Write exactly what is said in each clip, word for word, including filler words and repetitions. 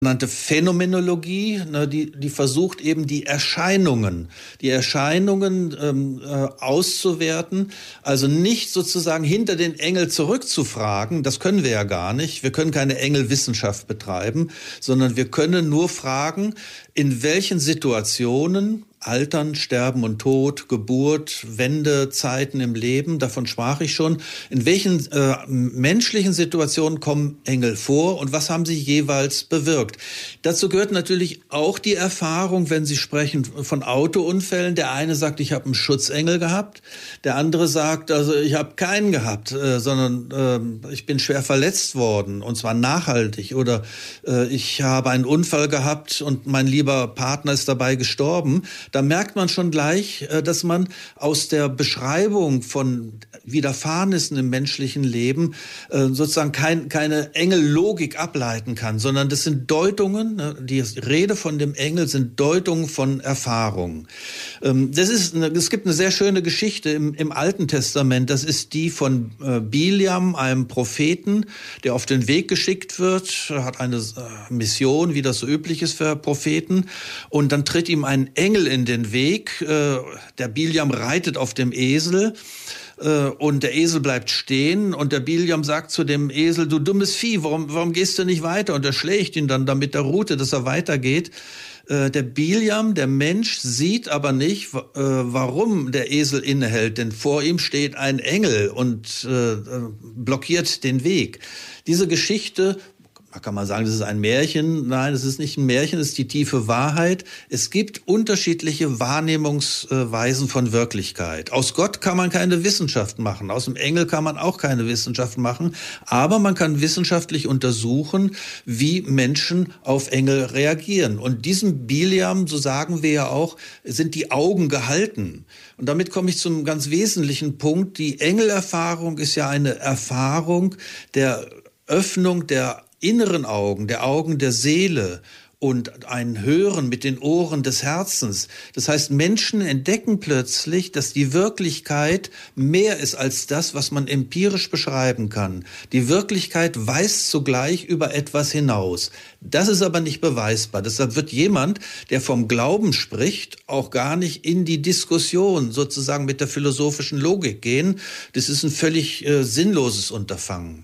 Nannte Phänomenologie, ne, die, die versucht eben die Erscheinungen, die Erscheinungen ähm, äh, auszuwerten, also nicht sozusagen hinter den Engel zurückzufragen, das können wir ja gar nicht, wir können keine Engelwissenschaft betreiben, sondern wir können nur fragen, in welchen Situationen Altern, Sterben und Tod, Geburt, Wendezeiten im Leben, davon sprach ich schon. In welchen äh, menschlichen Situationen kommen Engel vor und was haben sie jeweils bewirkt? Dazu gehört natürlich auch die Erfahrung, wenn Sie sprechen von Autounfällen. Der eine sagt, ich habe einen Schutzengel gehabt. Der andere sagt, also ich habe keinen gehabt, äh, sondern äh, ich bin schwer verletzt worden und zwar nachhaltig. Oder äh, ich habe einen Unfall gehabt und mein lieber Partner ist dabei gestorben. Da merkt man schon gleich, dass man aus der Beschreibung von Widerfahrnissen im menschlichen Leben sozusagen kein, keine Engellogik ableiten kann, sondern das sind Deutungen, die Rede von dem Engel sind Deutungen von Erfahrungen. Das ist eine, es gibt eine sehr schöne Geschichte im, im Alten Testament, das ist die von Biliam, einem Propheten, der auf den Weg geschickt wird, hat eine Mission, wie das so üblich ist für Propheten, und dann tritt ihm ein Engel in den Weg. Der Biliam reitet auf dem Esel und der Esel bleibt stehen und der Biliam sagt zu dem Esel, du dummes Vieh, warum, warum gehst du nicht weiter? Und er schlägt ihn dann damit der Rute, dass er weitergeht. Der Biliam, der Mensch, sieht aber nicht, warum der Esel innehält, denn vor ihm steht ein Engel und blockiert den Weg. Diese Geschichte, kann man sagen, das ist ein Märchen? Nein, es ist nicht ein Märchen, es ist die tiefe Wahrheit. Es gibt unterschiedliche Wahrnehmungsweisen von Wirklichkeit. Aus Gott kann man keine Wissenschaft machen, aus dem Engel kann man auch keine Wissenschaft machen, aber man kann wissenschaftlich untersuchen, wie Menschen auf Engel reagieren. Und diesem Biliam, so sagen wir ja auch, sind die Augen gehalten. Und damit komme ich zum ganz wesentlichen Punkt. Die Engelerfahrung ist ja eine Erfahrung der Öffnung der inneren Augen, der Augen der Seele und ein Hören mit den Ohren des Herzens. Das heißt, Menschen entdecken plötzlich, dass die Wirklichkeit mehr ist als das, was man empirisch beschreiben kann. Die Wirklichkeit weist zugleich über etwas hinaus. Das ist aber nicht beweisbar. Deshalb wird jemand, der vom Glauben spricht, auch gar nicht in die Diskussion sozusagen mit der philosophischen Logik gehen. Das ist ein völlig äh, sinnloses Unterfangen.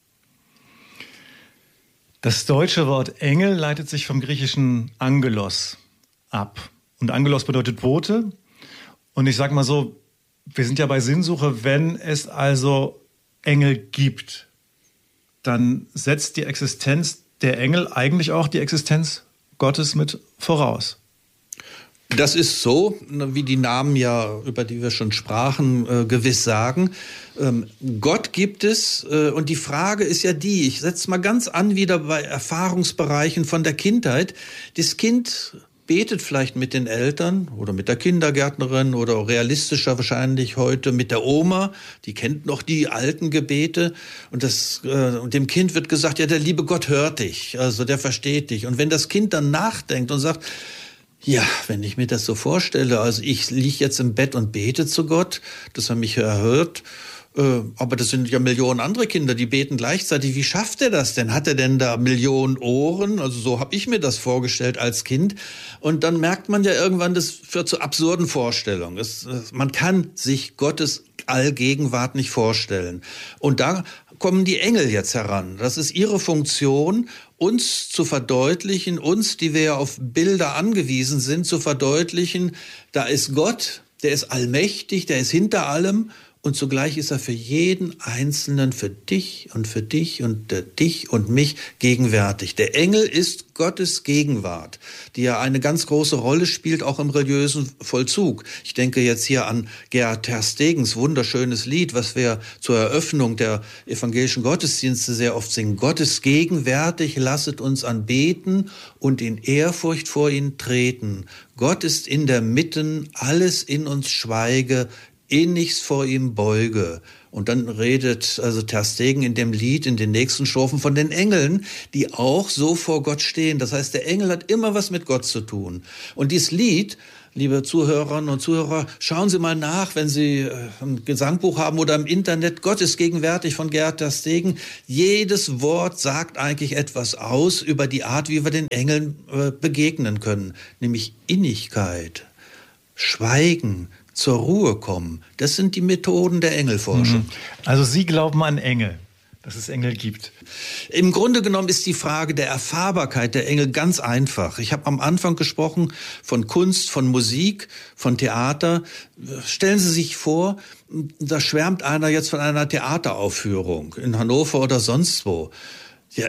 Das deutsche Wort Engel leitet sich vom griechischen Angelos ab. Und Angelos bedeutet Bote. Und ich sage mal so, wir sind ja bei Sinnsuche, wenn es also Engel gibt, dann setzt die Existenz der Engel eigentlich auch die Existenz Gottes mit voraus. Das ist so, wie die Namen ja, über die wir schon sprachen, äh, gewiss sagen. Ähm, Gott gibt es äh, und die Frage ist ja die, ich setze mal ganz an wieder bei Erfahrungsbereichen von der Kindheit. Das Kind betet vielleicht mit den Eltern oder mit der Kindergärtnerin oder realistischer wahrscheinlich heute mit der Oma, die kennt noch die alten Gebete und das, äh, und dem Kind wird gesagt, ja, der liebe Gott hört dich, also der versteht dich. Und wenn das Kind dann nachdenkt und sagt, ja, wenn ich mir das so vorstelle, also ich liege jetzt im Bett und bete zu Gott, dass er mich erhört, äh, aber das sind ja Millionen andere Kinder, die beten gleichzeitig. Wie schafft er das denn? Hat er denn da Millionen Ohren? Also so habe ich mir das vorgestellt als Kind. Und dann merkt man ja irgendwann, das führt zu absurden Vorstellungen. Es, man kann sich Gottes Allgegenwart nicht vorstellen. Und da kommen die Engel jetzt heran. Das ist ihre Funktion, uns zu verdeutlichen, uns, die wir ja auf Bilder angewiesen sind, zu verdeutlichen, da ist Gott, der ist allmächtig, der ist hinter allem und zugleich ist er für jeden Einzelnen, für dich und für dich und äh, dich und mich gegenwärtig. Der Engel ist Gottes Gegenwart, die ja eine ganz große Rolle spielt, auch im religiösen Vollzug. Ich denke jetzt hier an Gerhard Terstegens wunderschönes Lied, was wir zur Eröffnung der evangelischen Gottesdienste sehr oft singen. Gott ist gegenwärtig, lasset uns anbeten und in Ehrfurcht vor ihn treten. Gott ist in der Mitten, alles in uns schweige, innigst vor ihm beuge. Und dann redet also Ter Stegen in dem Lied, in den nächsten Strophen von den Engeln, die auch so vor Gott stehen. Das heißt, der Engel hat immer was mit Gott zu tun. Und dieses Lied, liebe Zuhörerinnen und Zuhörer, schauen Sie mal nach, wenn Sie ein Gesangbuch haben oder im Internet. Gott ist gegenwärtig von Gerhard Ter Stegen. Jedes Wort sagt eigentlich etwas aus über die Art, wie wir den Engeln begegnen können. Nämlich Innigkeit, Schweigen, zur Ruhe kommen. Das sind die Methoden der Engelforschung. Also Sie glauben an Engel, dass es Engel gibt? Im Grunde genommen ist die Frage der Erfahrbarkeit der Engel ganz einfach. Ich habe am Anfang gesprochen von Kunst, von Musik, von Theater. Stellen Sie sich vor, da schwärmt einer jetzt von einer Theateraufführung in Hannover oder sonst wo. Ja,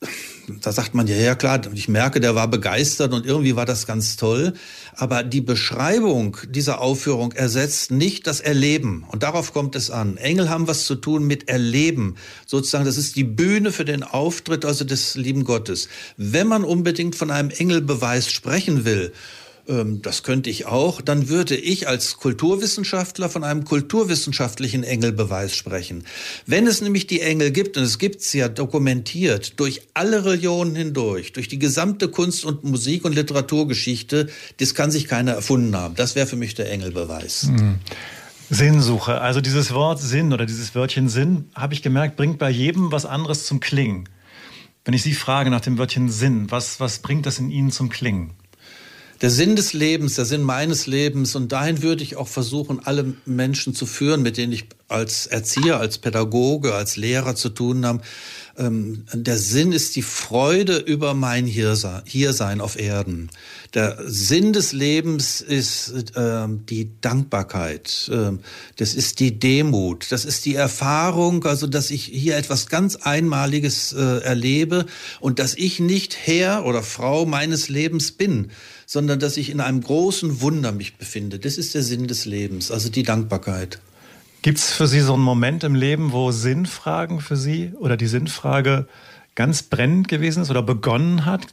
da sagt man, ja, ja klar, ich merke, der war begeistert und irgendwie war das ganz toll. Aber die Beschreibung dieser Aufführung ersetzt nicht das Erleben. Und darauf kommt es an. Engel haben was zu tun mit Erleben. Sozusagen, das ist die Bühne für den Auftritt, also des lieben Gottes. Wenn man unbedingt von einem Engelbeweis sprechen will, das könnte ich auch, dann würde ich als Kulturwissenschaftler von einem kulturwissenschaftlichen Engelbeweis sprechen. Wenn es nämlich die Engel gibt, und es gibt sie ja dokumentiert, durch alle Religionen hindurch, durch die gesamte Kunst- und Musik- und Literaturgeschichte, das kann sich keiner erfunden haben. Das wäre für mich der Engelbeweis. Mhm. Sinnsuche, also dieses Wort Sinn oder dieses Wörtchen Sinn, habe ich gemerkt, bringt bei jedem was anderes zum Klingen. Wenn ich Sie frage nach dem Wörtchen Sinn, was, was bringt das in Ihnen zum Klingen? Der Sinn des Lebens, der Sinn meines Lebens, und dahin würde ich auch versuchen, alle Menschen zu führen, mit denen ich als Erzieher, als Pädagoge, als Lehrer zu tun habe. Ähm, der Sinn ist die Freude über mein Hiersein auf Erden. Der Sinn des Lebens ist äh, die Dankbarkeit, äh, das ist die Demut, das ist die Erfahrung, also dass ich hier etwas ganz Einmaliges äh, erlebe und dass ich nicht Herr oder Frau meines Lebens bin, sondern dass ich in einem großen Wunder mich befinde. Das ist der Sinn des Lebens, also die Dankbarkeit. Gibt es für Sie so einen Moment im Leben, wo Sinnfragen für Sie oder die Sinnfrage ganz brennend gewesen ist oder begonnen hat?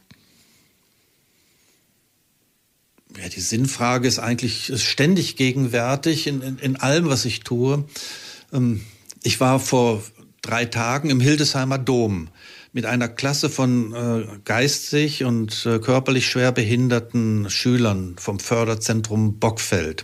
Ja, die Sinnfrage ist eigentlich ständig gegenwärtig in, in, in allem, was ich tue. Ich war vor drei Tagen im Hildesheimer Dom mit einer Klasse von äh, geistig und äh, körperlich schwer behinderten Schülern vom Förderzentrum Bockfeld.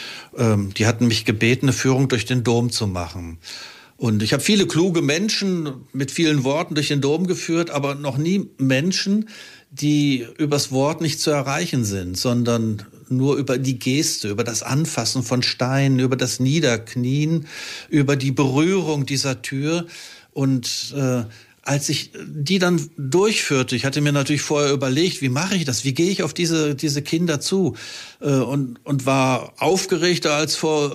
Ähm, die hatten mich gebeten, eine Führung durch den Dom zu machen. Und ich habe viele kluge Menschen mit vielen Worten durch den Dom geführt, aber noch nie Menschen, die übers Wort nicht zu erreichen sind, sondern nur über die Geste, über das Anfassen von Steinen, über das Niederknien, über die Berührung dieser Tür. Und äh, als ich die dann durchführte, ich hatte mir natürlich vorher überlegt, wie mache ich das, wie gehe ich auf diese diese Kinder zu, äh, und und war aufgeregter als vor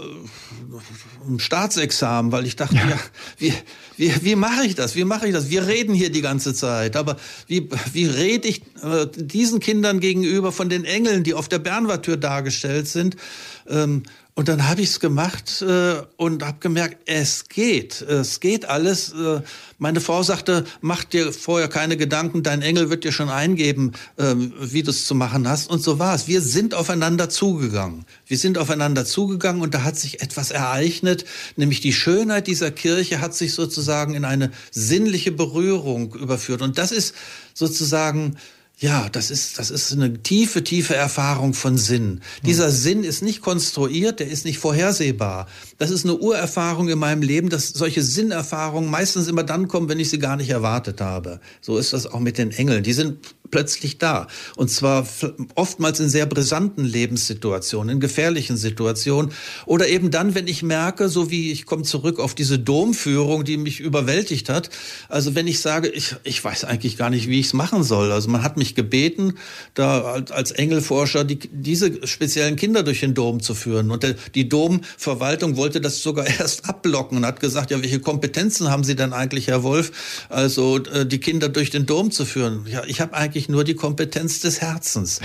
einem Staatsexamen, weil ich dachte, ja, ja wie wie wie mache ich das, wie mache ich das? Wir reden hier die ganze Zeit, aber wie wie rede ich äh, diesen Kindern gegenüber von den Engeln, die auf der Bernwarttür dargestellt sind? Ähm, Und dann habe ich es gemacht äh, und habe gemerkt, es geht, es geht alles. Äh, meine Frau sagte, mach dir vorher keine Gedanken, dein Engel wird dir schon eingeben, äh, wie du es zu machen hast. Und so war es. Wir sind aufeinander zugegangen. Wir sind aufeinander zugegangen und da hat sich etwas ereignet, nämlich die Schönheit dieser Kirche hat sich sozusagen in eine sinnliche Berührung überführt. Und das ist sozusagen... Ja, das ist, das ist eine tiefe, tiefe Erfahrung von Sinn. Dieser Sinn ist nicht konstruiert, der ist nicht vorhersehbar. Das ist eine Urerfahrung in meinem Leben, dass solche Sinnerfahrungen meistens immer dann kommen, wenn ich sie gar nicht erwartet habe. So ist das auch mit den Engeln. Die sind plötzlich da. Und zwar oftmals in sehr brisanten Lebenssituationen, in gefährlichen Situationen. Oder eben dann, wenn ich merke, so wie ich komme zurück auf diese Domführung, die mich überwältigt hat. Also wenn ich sage, ich, ich weiß eigentlich gar nicht, wie ich es machen soll. Also man hat mich gebeten, da als Engelforscher die, diese speziellen Kinder durch den Dom zu führen. Und der, die Domverwaltung wollte das sogar erst abblocken und hat gesagt, ja, welche Kompetenzen haben Sie denn eigentlich, Herr Wolf, also die Kinder durch den Dom zu führen? Ja, ich habe eigentlich nur die Kompetenz des Herzens.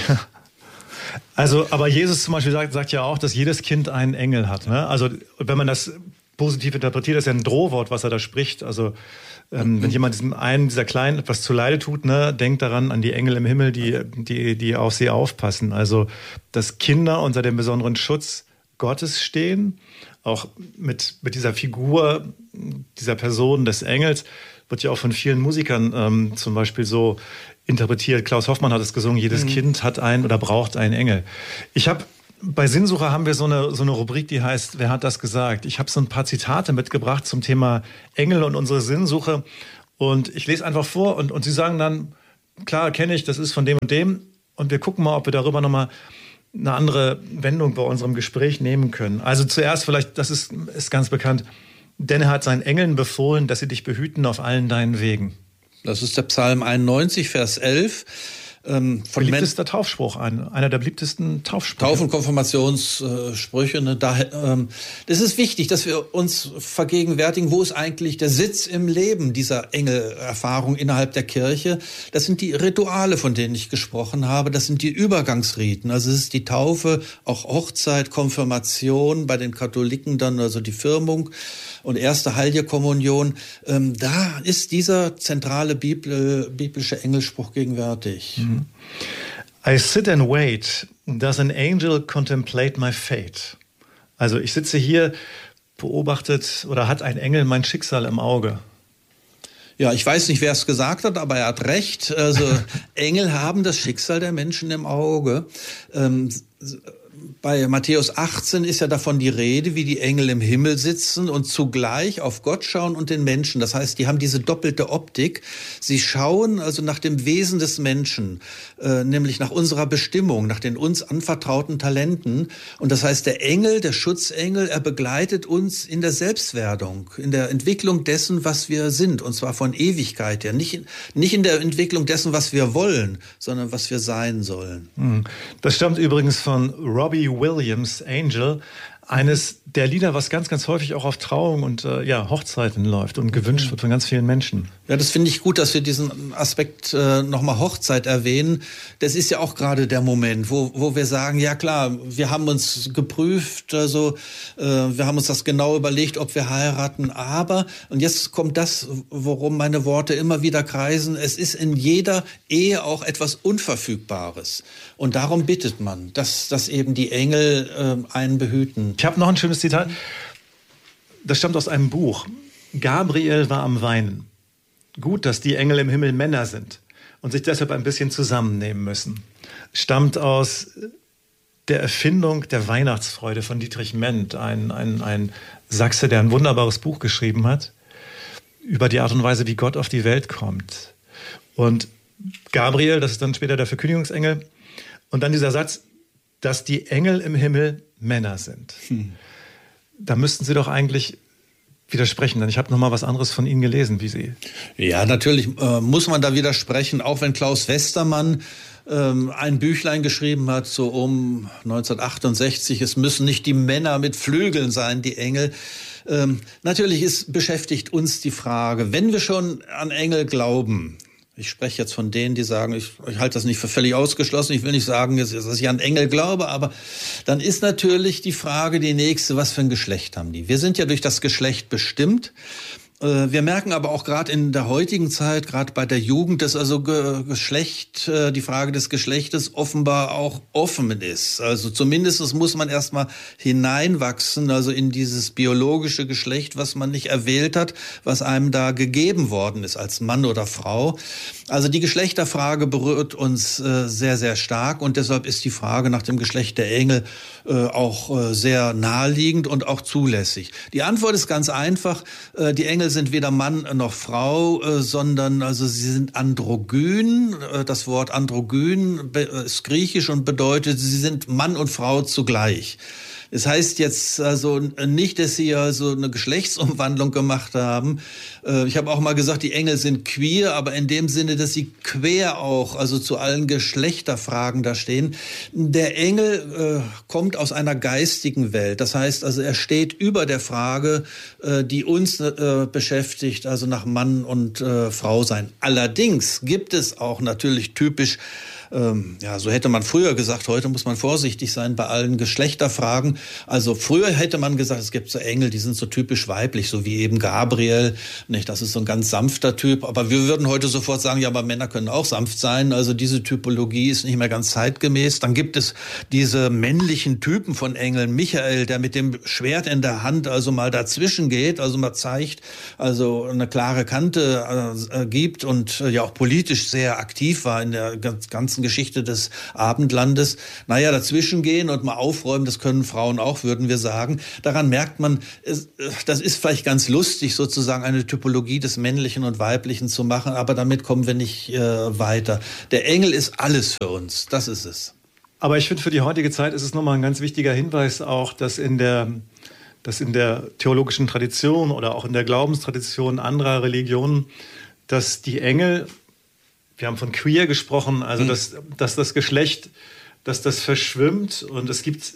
Also, aber Jesus zum Beispiel sagt, sagt ja auch, dass jedes Kind einen Engel hat. Ne? Also, wenn man das positiv interpretiert, das ist ja ein Drohwort, was er da spricht. Also, ähm, mhm. wenn jemand diesem einen dieser Kleinen etwas zuleide tut, ne, denkt daran an die Engel im Himmel, die, die, die auf sie aufpassen. Also, dass Kinder unter dem besonderen Schutz Gottes stehen, auch mit, mit dieser Figur, dieser Person des Engels, wird ja auch von vielen Musikern ähm, zum Beispiel so interpretiert. Klaus Hoffmann hat es gesungen, jedes mhm. Kind hat einen oder braucht einen Engel. Ich habe bei Sinnsucher haben wir so eine, so eine Rubrik, die heißt, wer hat das gesagt? Ich habe so ein paar Zitate mitgebracht zum Thema Engel und unsere Sinnsuche. Und ich lese einfach vor und, und Sie sagen dann, klar, kenne ich, das ist von dem und dem. Und wir gucken mal, ob wir darüber nochmal eine andere Wendung bei unserem Gespräch nehmen können. Also zuerst vielleicht, das ist, ist ganz bekannt, denn er hat seinen Engeln befohlen, dass sie dich behüten auf allen deinen Wegen. Das ist der Psalm einundneunzig, Vers elf. Ähm, von beliebtester Taufspruch, ein, einer der beliebtesten Taufsprüche. Tauf- und Konfirmationssprüche. Ne? Da, ähm, das ist wichtig, dass wir uns vergegenwärtigen, wo ist eigentlich der Sitz im Leben dieser Engelerfahrung innerhalb der Kirche. Das sind die Rituale, von denen ich gesprochen habe. Das sind die Übergangsriten. Also es ist die Taufe, auch Hochzeit, Konfirmation, bei den Katholiken dann also die Firmung und erste Heilige Kommunion. Ähm, da ist dieser zentrale Bibel, biblische Engelspruch gegenwärtig. Mhm. I sit and wait. Does an angel contemplate my fate? Also ich sitze hier, beobachtet oder hat ein Engel mein Schicksal im Auge? Ja, ich weiß nicht, wer es gesagt hat, aber er hat recht. Also Engel haben das Schicksal der Menschen im Auge. Ähm, Bei Matthäus achtzehn ist ja davon die Rede, wie die Engel im Himmel sitzen und zugleich auf Gott schauen und den Menschen. Das heißt, die haben diese doppelte Optik. Sie schauen also nach dem Wesen des Menschen, äh, nämlich nach unserer Bestimmung, nach den uns anvertrauten Talenten. Und das heißt, der Engel, der Schutzengel, er begleitet uns in der Selbstwerdung, in der Entwicklung dessen, was wir sind, und zwar von Ewigkeit her. Nicht, nicht in der Entwicklung dessen, was wir wollen, sondern was wir sein sollen. Das stammt übrigens von Robbie Williams, Angel, eines der Lieder, was ganz, ganz häufig auch auf Trauung und äh, ja, Hochzeiten läuft und gewünscht mhm. wird von ganz vielen Menschen. Ja, das finde ich gut, dass wir diesen Aspekt äh, nochmal Hochzeit erwähnen. Das ist ja auch gerade der Moment, wo, wo wir sagen, ja klar, wir haben uns geprüft, also äh, wir haben uns das genau überlegt, ob wir heiraten, aber, und jetzt kommt das, worum meine Worte immer wieder kreisen, es ist in jeder Ehe auch etwas Unverfügbares. Und darum bittet man, dass, dass eben die Engel äh, einen behüten. Ich habe noch ein schönes Zitat. Das stammt aus einem Buch. Gabriel war am Weinen. Gut, dass die Engel im Himmel Männer sind und sich deshalb ein bisschen zusammennehmen müssen. Stammt aus der Erfindung der Weihnachtsfreude von Dietrich Ment, ein, ein, ein Sachse, der ein wunderbares Buch geschrieben hat über die Art und Weise, wie Gott auf die Welt kommt. Und Gabriel, das ist dann später der Verkündigungsengel, und dann dieser Satz, dass die Engel im Himmel Männer sind. Hm. Da müssten Sie doch eigentlich widersprechen, denn ich habe noch mal was anderes von Ihnen gelesen, wie Sie. Ja, natürlich äh, muss man da widersprechen, auch wenn Klaus Westermann ähm, ein Büchlein geschrieben hat, so um neunzehnhundertachtundsechzig, es müssen nicht die Männer mit Flügeln sein, die Engel. Ähm, natürlich ist, beschäftigt uns die Frage, wenn wir schon an Engel glauben, ich spreche jetzt von denen, die sagen, ich, ich halte das nicht für völlig ausgeschlossen. Ich will nicht sagen, dass ich an Engel glaube, aber dann ist natürlich die Frage die nächste, was für ein Geschlecht haben die? Wir sind ja durch das Geschlecht bestimmt. Wir merken aber auch gerade in der heutigen Zeit, gerade bei der Jugend, dass also Geschlecht, die Frage des Geschlechtes offenbar auch offen ist. Also zumindest muss man erstmal hineinwachsen, also in dieses biologische Geschlecht, was man nicht erwählt hat, was einem da gegeben worden ist als Mann oder Frau. Also die Geschlechterfrage berührt uns sehr, sehr stark und deshalb ist die Frage nach dem Geschlecht der Engel auch sehr naheliegend und auch zulässig. Die Antwort ist ganz einfach, die Engel sind weder Mann noch Frau, äh, sondern also sie sind androgyn. Äh, das Wort androgyn ist griechisch und bedeutet, sie sind Mann und Frau zugleich. Das heißt jetzt also nicht, dass sie also eine Geschlechtsumwandlung gemacht haben. Ich habe auch mal gesagt, die Engel sind queer, aber in dem Sinne, dass sie quer auch, also zu allen Geschlechterfragen da stehen. Der Engel äh, kommt aus einer geistigen Welt. Das heißt also, er steht über der Frage, äh, die uns äh, beschäftigt, also nach Mann und äh, Frau sein. Allerdings gibt es auch natürlich typisch ähm, ja, so hätte man früher gesagt, heute muss man vorsichtig sein bei allen Geschlechterfragen. Also früher hätte man gesagt, es gibt so Engel, die sind so typisch weiblich, so wie eben Gabriel, nicht? Das ist so ein ganz sanfter Typ. Aber wir würden heute sofort sagen, ja, aber Männer können auch sanft sein. Also diese Typologie ist nicht mehr ganz zeitgemäß. Dann gibt es diese männlichen Typen von Engeln. Michael, der mit dem Schwert in der Hand also mal dazwischen geht, also mal zeigt, also eine klare Kante äh, gibt und äh, ja auch politisch sehr aktiv war in der ganzen Geschichte des Abendlandes. Naja, dazwischen gehen und mal aufräumen, das können Frauen auch, würden wir sagen. Daran merkt man, es, das ist vielleicht ganz lustig, sozusagen eine Typologie des Männlichen und Weiblichen zu machen, aber damit kommen wir nicht äh, weiter. Der Engel ist alles für uns, das ist es. Aber ich finde, für die heutige Zeit ist es nochmal ein ganz wichtiger Hinweis auch, dass in der, dass in der theologischen Tradition oder auch in der Glaubenstradition anderer Religionen, dass die Engel, wir haben von queer gesprochen, also mhm. dass, dass das Geschlecht, dass das verschwimmt und es gibt,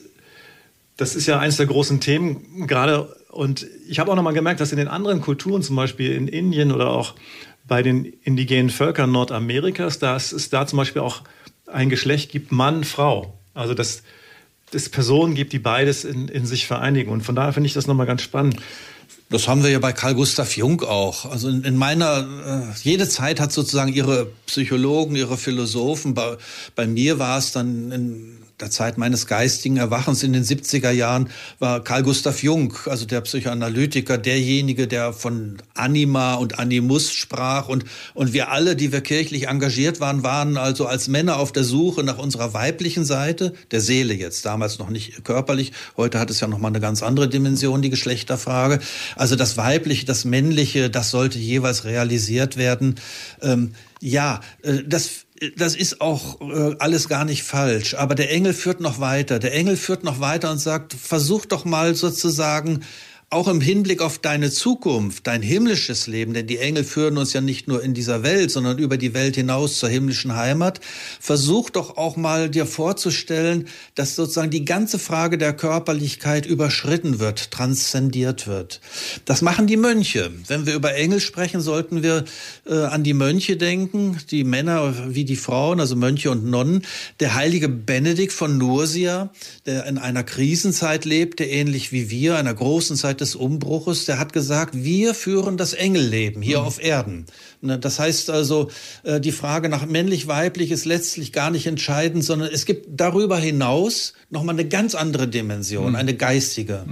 das ist ja eines der großen Themen gerade, und ich habe auch nochmal gemerkt, dass in den anderen Kulturen, zum Beispiel in Indien oder auch bei den indigenen Völkern Nordamerikas, dass es da zum Beispiel auch ein Geschlecht gibt, Mann, Frau. Also dass es Personen gibt, die beides in, in sich vereinigen. Und von daher finde ich das nochmal ganz spannend. Das haben wir ja bei Carl Gustav Jung auch. Also in, in meiner, äh, jede Zeit hat sozusagen ihre Psychologen, ihre Philosophen. Bei, bei mir war es dann in der Zeit meines geistigen Erwachens in den siebziger Jahren war Carl Gustav Jung, also der Psychoanalytiker, derjenige, der von Anima und Animus sprach. Und, und wir alle, die wir kirchlich engagiert waren, waren also als Männer auf der Suche nach unserer weiblichen Seite, der Seele jetzt, damals noch nicht körperlich. Heute hat es ja nochmal eine ganz andere Dimension, die Geschlechterfrage. Also das Weibliche, das Männliche, das sollte jeweils realisiert werden. Ähm, ja, äh, das Das ist auch äh, alles gar nicht falsch, aber der Engel führt noch weiter. Der Engel führt noch weiter und sagt, versuch doch mal sozusagen auch im Hinblick auf deine Zukunft, dein himmlisches Leben, denn die Engel führen uns ja nicht nur in dieser Welt, sondern über die Welt hinaus zur himmlischen Heimat. Versuch doch auch mal dir vorzustellen, dass sozusagen die ganze Frage der Körperlichkeit überschritten wird, transzendiert wird. Das machen die Mönche. Wenn wir über Engel sprechen, sollten wir äh, an die Mönche denken, die Männer wie die Frauen, also Mönche und Nonnen. Der heilige Benedikt von Nursia, der in einer Krisenzeit lebte, ähnlich wie wir, einer großen Zeit des Umbruches, der hat gesagt, wir führen das Engelleben hier mhm. auf Erden. Das heißt also, die Frage nach männlich-weiblich ist letztlich gar nicht entscheidend, sondern es gibt darüber hinaus nochmal eine ganz andere Dimension, mhm. eine geistige.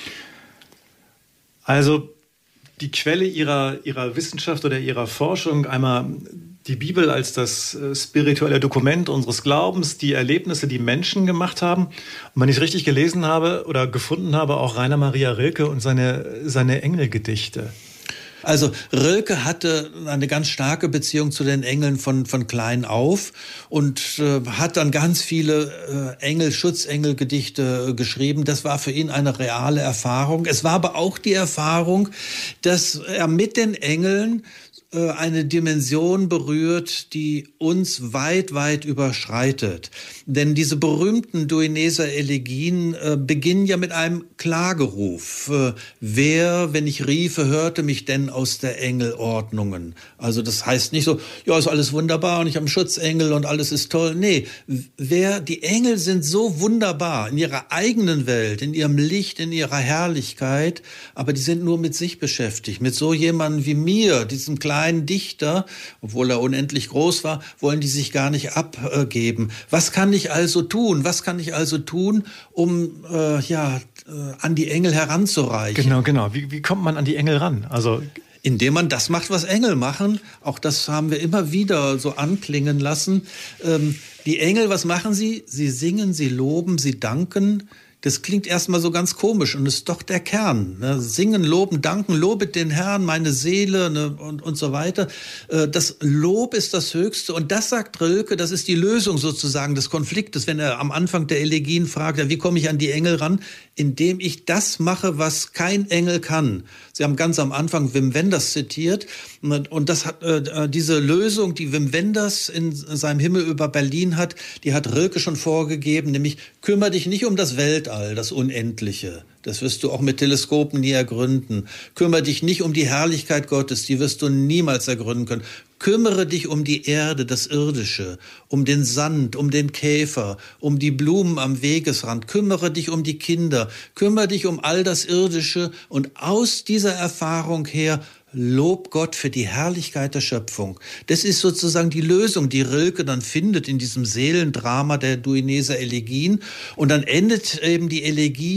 Also die Quelle ihrer, ihrer Wissenschaft oder ihrer Forschung, einmal die Bibel als das spirituelle Dokument unseres Glaubens, die Erlebnisse, die Menschen gemacht haben. Und wenn ich es richtig gelesen habe oder gefunden habe, auch Rainer Maria Rilke und seine, seine Engelgedichte. Also Rilke hatte eine ganz starke Beziehung zu den Engeln von, von klein auf und äh, hat dann ganz viele äh, Engel, Schutzengelgedichte äh, geschrieben. Das war für ihn eine reale Erfahrung. Es war aber auch die Erfahrung, dass er mit den Engeln eine Dimension berührt, die uns weit, weit überschreitet. Denn diese berühmten Duineser Elegien äh, beginnen ja mit einem Klageruf. Äh, wer, wenn ich riefe, hörte mich denn aus der Engelordnungen? Also das heißt nicht so, ja, ist alles wunderbar und ich habe einen Schutzengel und alles ist toll. Nee, wer, die Engel sind so wunderbar in ihrer eigenen Welt, in ihrem Licht, in ihrer Herrlichkeit, aber die sind nur mit sich beschäftigt. Mit so jemandem wie mir, diesem kleinen kleinen Dichter, obwohl er unendlich groß war, wollen die sich gar nicht abgeben. Was kann ich also tun? Was kann ich also tun, um äh, ja, äh, an die Engel heranzureichen? Genau, genau. Wie, wie kommt man an die Engel ran? Also indem man das macht, was Engel machen. Auch das haben wir immer wieder so anklingen lassen. Ähm, die Engel, was machen sie? Sie singen, sie loben, sie danken. Das klingt erstmal so ganz komisch und ist doch der Kern. Ne? Singen, loben, danken, lobet den Herrn, meine Seele, ne? und, und so weiter. Das Lob ist das Höchste und das sagt Rilke, das ist die Lösung sozusagen des Konfliktes, wenn er am Anfang der Elegien fragt, ja, wie komme ich an die Engel ran? Indem ich das mache, was kein Engel kann. Sie haben ganz am Anfang Wim Wenders zitiert und das hat äh, diese Lösung, die Wim Wenders in seinem Himmel über Berlin hat, die hat Rilke schon vorgegeben, nämlich kümmere dich nicht um das Weltall, das Unendliche. Das wirst du auch mit Teleskopen nie ergründen. Kümmere dich nicht um die Herrlichkeit Gottes, die wirst du niemals ergründen können. kümmere dich um die Erde, das Irdische, um den Sand, um den Käfer, um die Blumen am Wegesrand, kümmere dich um die Kinder, kümmere dich um all das Irdische und aus dieser Erfahrung her Lob Gott für die Herrlichkeit der Schöpfung. Das ist sozusagen die Lösung, die Rilke dann findet in diesem Seelendrama der Duineser Elegien. Und dann endet eben die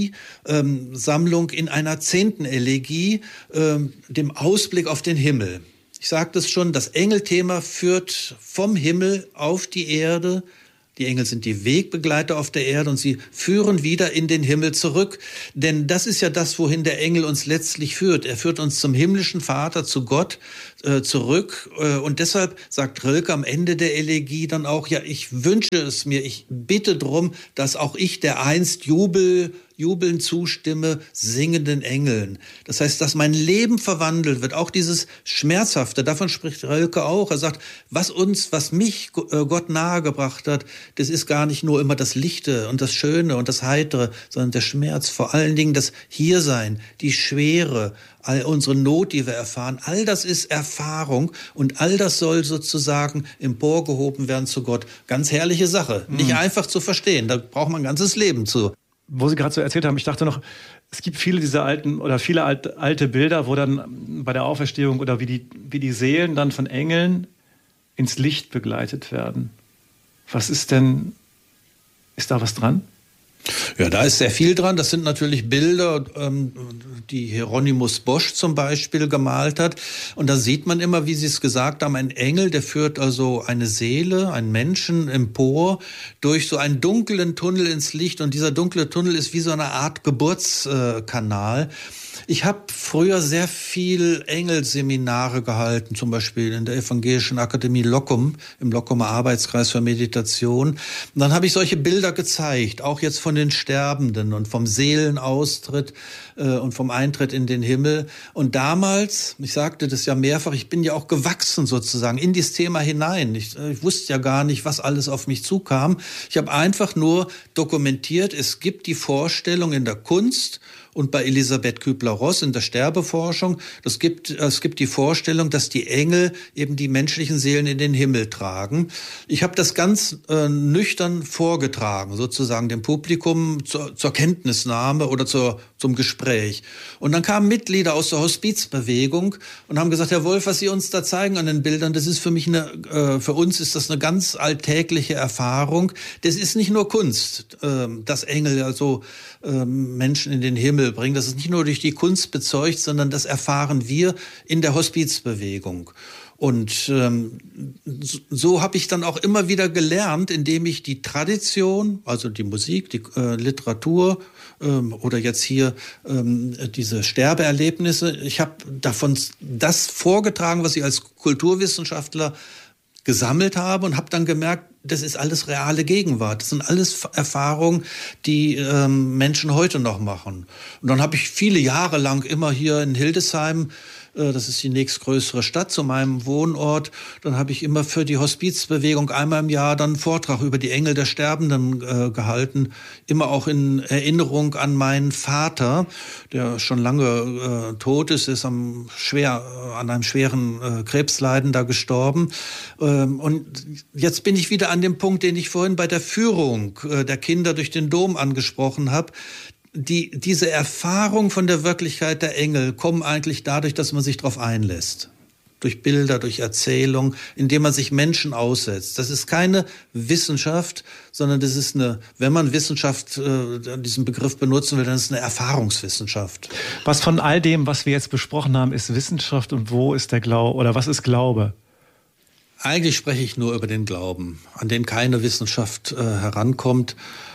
Elegie-Sammlung in einer zehnten Elegie, ähm, dem Ausblick auf den Himmel. Ich sagte es schon, das Engelthema führt vom Himmel auf die Erde. Die Engel sind die Wegbegleiter auf der Erde und sie führen wieder in den Himmel zurück. Denn das ist ja das, wohin der Engel uns letztlich führt. Er führt uns zum himmlischen Vater, zu Gott äh, zurück. Äh, und deshalb sagt Rilke am Ende der Elegie dann auch, ja, ich wünsche es mir, ich bitte drum, dass auch ich der einst Jubel Jubeln zustimme, singenden Engeln. Das heißt, dass mein Leben verwandelt wird, auch dieses Schmerzhafte, davon spricht Rilke auch. Er sagt, was uns, was mich Gott nahegebracht hat, das ist gar nicht nur immer das Lichte und das Schöne und das Heitere, sondern der Schmerz, vor allen Dingen das Hiersein, die Schwere, all unsere Not, die wir erfahren, all das ist Erfahrung und all das soll sozusagen emporgehoben werden zu Gott. Ganz herrliche Sache, mhm. Nicht einfach zu verstehen, da braucht man ein ganzes Leben zu. Wo Sie gerade so erzählt haben, ich dachte noch, es gibt viele dieser alten oder viele alte, alte Bilder, wo dann bei der Auferstehung oder wie die, wie die Seelen dann von Engeln ins Licht begleitet werden. Was ist denn, ist da was dran? Ja, da ist sehr viel dran. Das sind natürlich Bilder, ähm, die Hieronymus Bosch zum Beispiel gemalt hat. Und da sieht man immer, wie Sie es gesagt haben, ein Engel, der führt also eine Seele, einen Menschen empor durch so einen dunklen Tunnel ins Licht. Und dieser dunkle Tunnel ist wie so eine Art Geburtskanal. Ich habe früher sehr viel Engelseminare gehalten, zum Beispiel in der Evangelischen Akademie Locum, im Lockumer Arbeitskreis für Meditation. Und dann habe ich solche Bilder gezeigt, auch jetzt von den Sterbenden und vom Seelenaustritt äh, und vom Eintritt in den Himmel. Und damals, ich sagte das ja mehrfach, ich bin ja auch gewachsen sozusagen in dieses Thema hinein. Ich, ich wusste ja gar nicht, was alles auf mich zukam. Ich habe einfach nur dokumentiert, es gibt die Vorstellung in der Kunst, und bei Elisabeth Kübler-Ross in der Sterbeforschung, das gibt, es gibt die Vorstellung, dass die Engel eben die menschlichen Seelen in den Himmel tragen. Ich habe das ganz äh, nüchtern vorgetragen, sozusagen dem Publikum zur, zur Kenntnisnahme oder zur, zum Gespräch. Und dann kamen Mitglieder aus der Hospizbewegung und haben gesagt, Herr Wolf, was Sie uns da zeigen an den Bildern, das ist für mich eine, äh, für uns ist das eine ganz alltägliche Erfahrung. Das ist nicht nur Kunst, äh, dass Engel also äh, Menschen in den Himmel bringen. Das ist nicht nur durch die Kunst bezeugt, sondern das erfahren wir in der Hospizbewegung. Und ähm, so, so habe ich dann auch immer wieder gelernt, indem ich die Tradition, also die Musik, die äh, Literatur ähm, oder jetzt hier ähm, diese Sterbeerlebnisse, ich habe davon das vorgetragen, was ich als Kulturwissenschaftler gesammelt habe und habe dann gemerkt, das ist alles reale Gegenwart. Das sind alles Erfahrungen, die ähm, Menschen heute noch machen. Und dann habe ich viele Jahre lang immer hier in Hildesheim, äh, das ist die nächstgrößere Stadt zu meinem Wohnort, dann habe ich immer für die Hospizbewegung einmal im Jahr dann einen Vortrag über die Engel der Sterbenden äh, gehalten. Immer auch in Erinnerung an meinen Vater, der schon lange äh, tot ist, ist am schwer, äh, an einem schweren äh, Krebsleiden da gestorben. Ähm, und jetzt bin ich wieder an dem Punkt, den ich vorhin bei der Führung äh, der Kinder durch den Dom angesprochen habe. Die, diese Erfahrung von der Wirklichkeit der Engel kommen eigentlich dadurch, dass man sich darauf einlässt. Durch Bilder, durch Erzählung, indem man sich Menschen aussetzt. Das ist keine Wissenschaft, sondern das ist eine, wenn man Wissenschaft, äh, diesen Begriff benutzen will, dann ist es eine Erfahrungswissenschaft. Was von all dem, was wir jetzt besprochen haben, ist Wissenschaft und wo ist der Glaube oder was ist Glaube? Eigentlich spreche ich nur über den Glauben, an den keine Wissenschaft äh, herankommt.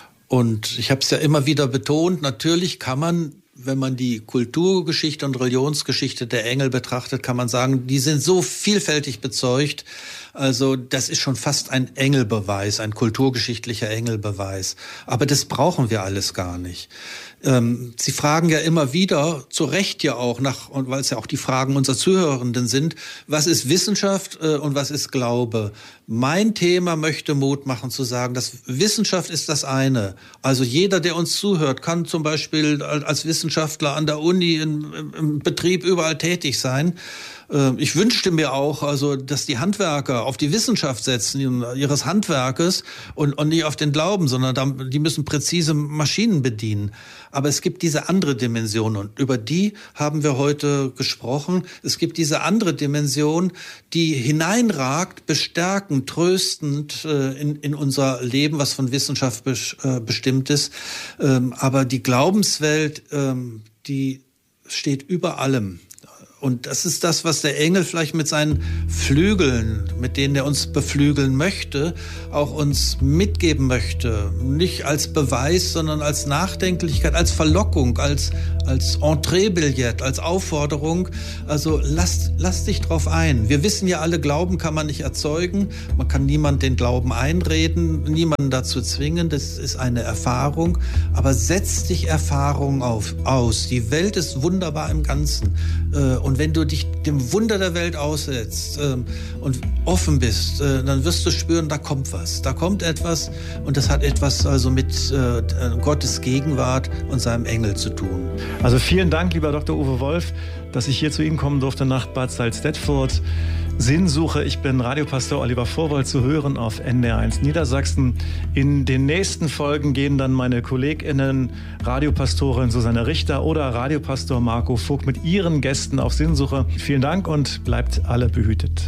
Und ich habe es ja immer wieder betont, natürlich kann man, wenn man die Kulturgeschichte und Religionsgeschichte der Engel betrachtet, kann man sagen, die sind so vielfältig bezeugt. Also das ist schon fast ein Engelbeweis, ein kulturgeschichtlicher Engelbeweis. Aber das brauchen wir alles gar nicht. Ähm, Sie fragen ja immer wieder, zu Recht ja auch, nach, und weil es ja auch die Fragen unserer Zuhörenden sind, was ist Wissenschaft äh, und was ist Glaube? Mein Thema möchte Mut machen zu sagen, dass Wissenschaft ist das eine. Also jeder, der uns zuhört, kann zum Beispiel als Wissenschaftler an der Uni, in, im Betrieb überall tätig sein. Ich wünschte mir auch, also, dass die Handwerker auf die Wissenschaft setzen ihres Handwerkes und, und nicht auf den Glauben, sondern die müssen präzise Maschinen bedienen. Aber es gibt diese andere Dimension und über die haben wir heute gesprochen. Es gibt diese andere Dimension, die hineinragt, bestärkend, tröstend in, in unser Leben, was von Wissenschaft bestimmt ist. Aber die Glaubenswelt, die steht über allem. Und das ist das, was der Engel vielleicht mit seinen Flügeln, mit denen er uns beflügeln möchte, auch uns mitgeben möchte. Nicht als Beweis, sondern als Nachdenklichkeit, als Verlockung, als, als Entreebillett, als Aufforderung. Also lass, lass dich drauf ein. Wir wissen ja alle, Glauben kann man nicht erzeugen. Man kann niemand den Glauben einreden, niemanden dazu zwingen. Das ist eine Erfahrung. Aber setz dich Erfahrung auf, aus. Die Welt ist wunderbar im Ganzen. Und wenn du dich dem Wunder der Welt aussetzt ähm, und offen bist, äh, dann wirst du spüren, da kommt was. Da kommt etwas und das hat etwas also mit äh, Gottes Gegenwart und seinem Engel zu tun. Also vielen Dank, lieber Doktor Uwe Wolf, dass ich hier zu Ihnen kommen durfte nach Bad Salzdetfurt. Sinnsuche, ich bin Radiopastor Oliver Vorwald, zu hören auf N D R eins Niedersachsen. In den nächsten Folgen gehen dann meine KollegInnen, Radiopastorin Susanne Richter oder Radiopastor Marco Vogt mit ihren Gästen auf Sinnsuche. Vielen Dank und bleibt alle behütet.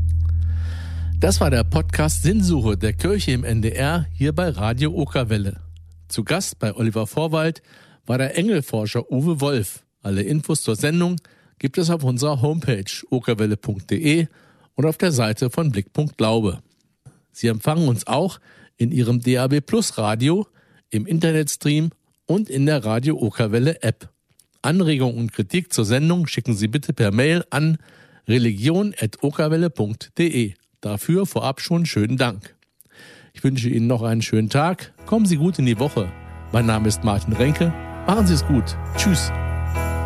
Das war der Podcast Sinnsuche der Kirche im N D R hier bei Radio Okerwelle. Zu Gast bei Oliver Vorwald war der Engelforscher Uwe Wolf. Alle Infos zur Sendung gibt es auf unserer Homepage okerwelle punkt de und auf der Seite von Blickpunkt Glaube. Sie empfangen uns auch in Ihrem D A B Plus Radio, im Internetstream und in der Radio Okerwelle App. Anregungen und Kritik zur Sendung schicken Sie bitte per Mail an religion at okerwelle punkt de. Dafür vorab schon schönen Dank. Ich wünsche Ihnen noch einen schönen Tag. Kommen Sie gut in die Woche. Mein Name ist Martin Renke. Machen Sie es gut. Tschüss.